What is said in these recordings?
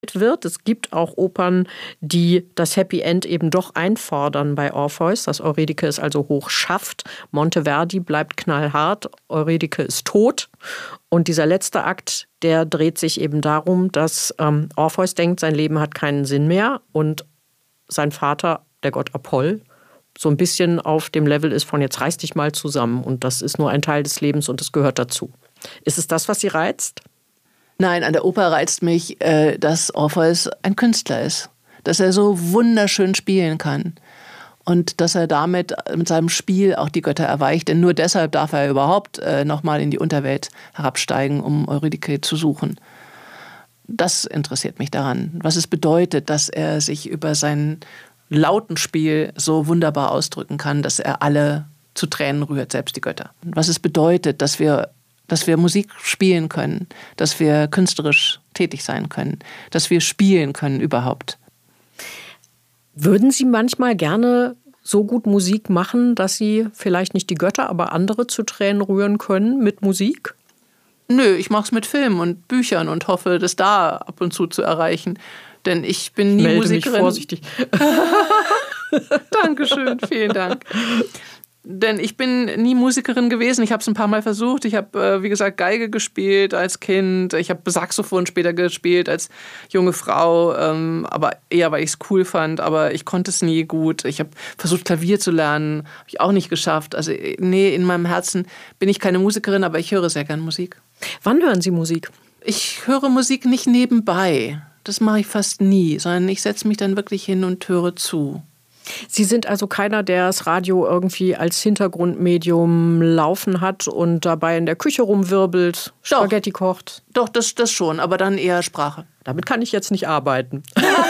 inszeniert wird. Es gibt auch Opern, die das Happy End eben doch einfordern bei Orpheus, dass Eurydike es also hoch schafft. Monteverdi bleibt knallhart, Eurydike ist tot. Und dieser letzte Akt, der dreht sich eben darum, dass Orpheus denkt, sein Leben hat keinen Sinn mehr und sein Vater, der Gott Apoll, so ein bisschen auf dem Level ist von jetzt reiß dich mal zusammen und das ist nur ein Teil des Lebens und das gehört dazu. Ist es das, was Sie reizt? Nein, an der Oper reizt mich, dass Orpheus ein Künstler ist. Dass er so wunderschön spielen kann. Und dass er damit mit seinem Spiel auch die Götter erweicht. Denn nur deshalb darf er überhaupt nochmal in die Unterwelt herabsteigen, um Eurydike zu suchen. Das interessiert mich daran. Was es bedeutet, dass er sich über sein Lautenspiel so wunderbar ausdrücken kann, dass er alle zu Tränen rührt, selbst die Götter. Was es bedeutet, dass wir Musik spielen können, dass wir künstlerisch tätig sein können, dass wir spielen können überhaupt. Würden Sie manchmal gerne so gut Musik machen, dass Sie vielleicht nicht die Götter, aber andere zu Tränen rühren können mit Musik? Nö, ich mache es mit Filmen und Büchern und hoffe, das da ab und zu erreichen. Denn ich bin nie Musikerin. Melde mich vorsichtig. Dankeschön, vielen Dank. Denn ich bin nie Musikerin gewesen. Ich habe es ein paar Mal versucht. Ich habe, wie gesagt, Geige gespielt als Kind. Ich habe Saxophon später gespielt als junge Frau. Aber eher, weil ich es cool fand. Aber ich konnte es nie gut. Ich habe versucht, Klavier zu lernen. Habe ich auch nicht geschafft. Also nee, in meinem Herzen bin ich keine Musikerin, aber ich höre sehr gern Musik. Wann hören Sie Musik? Ich höre Musik nicht nebenbei. Das mache ich fast nie, sondern ich setze mich dann wirklich hin und höre zu. Sie sind also keiner, der das Radio irgendwie als Hintergrundmedium laufen hat und dabei in der Küche rumwirbelt, Spaghetti kocht? Doch, das schon, aber dann eher Sprache. Damit kann ich jetzt nicht arbeiten.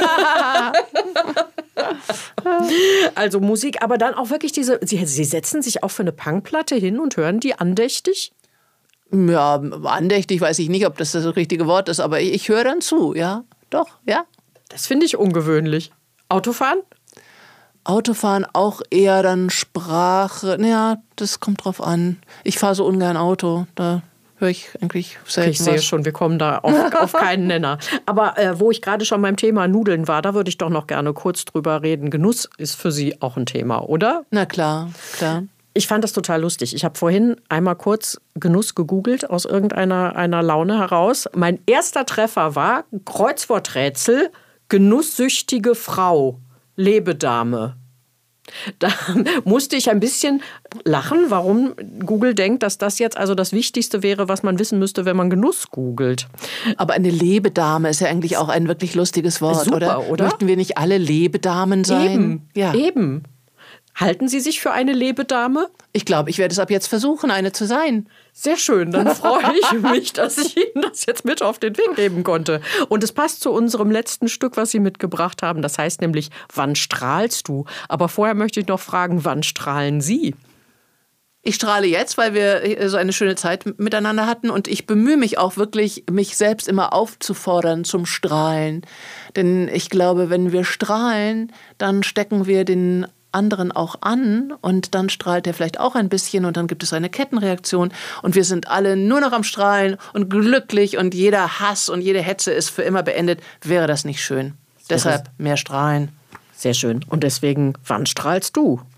Also Musik, aber dann auch wirklich Sie setzen sich auch für eine Punkplatte hin und hören die andächtig? Ja, andächtig weiß ich nicht, ob das richtige Wort ist, aber ich höre dann zu, ja. Doch, ja. Das finde ich ungewöhnlich. Autofahren? Autofahren auch eher dann Sprache. Ja, das kommt drauf an. Ich fahre so ungern Auto. Da höre ich eigentlich selten Ich sehe schon, wir kommen da auf keinen Nenner. Aber wo ich gerade schon beim Thema Nudeln war, da würde ich doch noch gerne kurz drüber reden. Genuss ist für Sie auch ein Thema, oder? Na klar, klar. Ich fand das total lustig. Ich habe vorhin einmal kurz Genuss gegoogelt aus irgendeiner Laune heraus. Mein erster Treffer war Kreuzworträtsel, genusssüchtige Frau, Lebedame. Da musste ich ein bisschen lachen, warum Google denkt, dass das jetzt also das Wichtigste wäre, was man wissen müsste, wenn man Genuss googelt. Aber eine Lebedame ist ja eigentlich auch ein wirklich lustiges Wort, super, oder? Möchten wir nicht alle Lebedamen sein? Eben, ja. Eben. Halten Sie sich für eine Lebedame? Ich glaube, ich werde es ab jetzt versuchen, eine zu sein. Sehr schön, dann freue ich mich, dass ich Ihnen das jetzt mit auf den Weg geben konnte. Und es passt zu unserem letzten Stück, was Sie mitgebracht haben. Das heißt nämlich, wann strahlst du? Aber vorher möchte ich noch fragen, wann strahlen Sie? Ich strahle jetzt, weil wir so eine schöne Zeit miteinander hatten. Und ich bemühe mich auch wirklich, mich selbst immer aufzufordern zum Strahlen. Denn ich glaube, wenn wir strahlen, dann stecken wir den anderen auch an und dann strahlt er vielleicht auch ein bisschen und dann gibt es eine Kettenreaktion und wir sind alle nur noch am Strahlen und glücklich und jeder Hass und jede Hetze ist für immer beendet. Wäre das nicht schön? Deshalb mehr strahlen. Sehr schön. Und deswegen, wann strahlst du?